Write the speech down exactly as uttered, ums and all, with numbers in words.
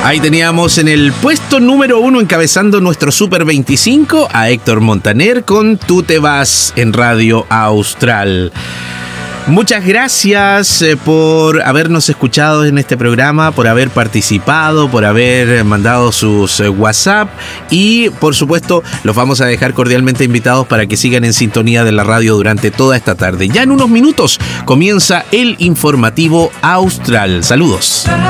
Ahí teníamos en el puesto número uno, encabezando nuestro Super veinticinco, a Héctor Montaner con Tú te vas en Radio Austral. Muchas gracias eh, por habernos escuchado en este programa, por haber participado, por haber mandado sus eh, WhatsApp y, por supuesto, los vamos a dejar cordialmente invitados para que sigan en sintonía de la radio durante toda esta tarde. Ya en unos minutos comienza el informativo Austral. Saludos.